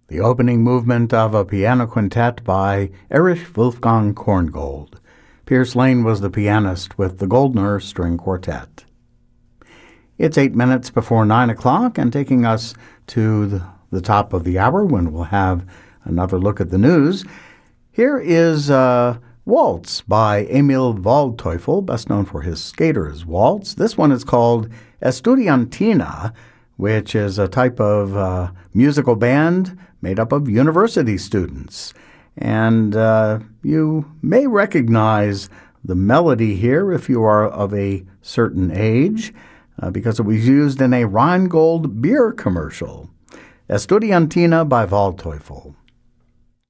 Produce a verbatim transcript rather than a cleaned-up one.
the opening movement of a piano quintet by Erich Wolfgang Korngold. Pierce Lane was the pianist with the Goldner String Quartet. It's eight minutes before nine o'clock and taking us to the, the top of the hour when we'll have another look at the news. Here is uh, Waltz by Emil Waldteufel, best known for his Skater's Waltz. This one is called Estudiantina, which is a type of uh, musical band made up of university students. And uh, you may recognize the melody here if you are of a certain age, uh, because it was used in a Rheingold beer commercial. Estudiantina by Waldteufel.